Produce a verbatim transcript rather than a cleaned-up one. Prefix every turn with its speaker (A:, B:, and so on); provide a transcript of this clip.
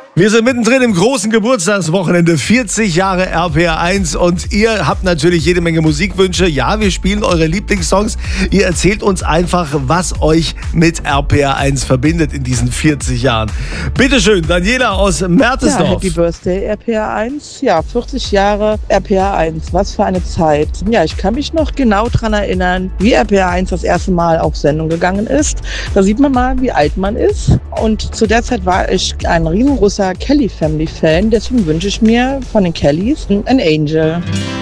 A: Wir sind mittendrin im großen Geburtstagswochenende, vierzig Jahre R P R eins, und ihr habt natürlich jede Menge Musikwünsche. Ja, wir spielen eure Lieblingssongs. Ihr erzählt uns einfach, was euch mit R P R eins verbindet in diesen vierzig Jahren. Bitteschön, Daniela aus Mertesdorf.
B: Ja, Happy Birthday R P R eins. Ja, vierzig Jahre R P R eins. Was für eine Zeit. Ja, ich kann mich noch genau daran erinnern, wie R P R eins das erste Mal auf Sendung gegangen ist. Da sieht man mal, wie alt man ist. Und zu der Zeit war ich ein riesengroßer Kelly Family Fan. Deswegen wünsche ich mir von den Kellys ein Angel.